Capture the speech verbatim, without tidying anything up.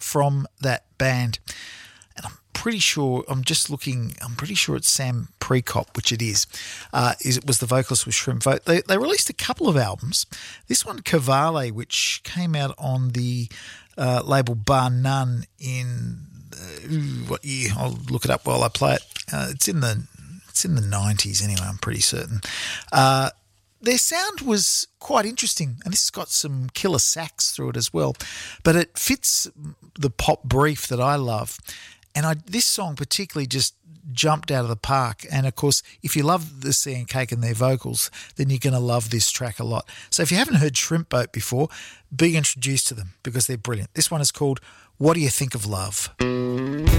from that band. And I'm pretty sure, I'm just looking, I'm pretty sure it's Sam Prekop, which it is. Uh, is it was the vocalist with Shrimp Vote. They, they released a couple of albums. This one, Cavale, which came out on the uh, label Bar None in, uh, what year? I'll look it up while I play it. Uh, it's in the it's in the nineties anyway, I'm pretty certain. Uh, their sound was quite interesting, and this has got some killer sax through it as well, but it fits the pop brief that I love. And I, this song particularly just jumped out of the park. And, of course, if you love the Sea and Cake and their vocals, then you're going to love this track a lot. So if you haven't heard Shrimp Boat before, be introduced to them because they're brilliant. This one is called What Do You Think of Love?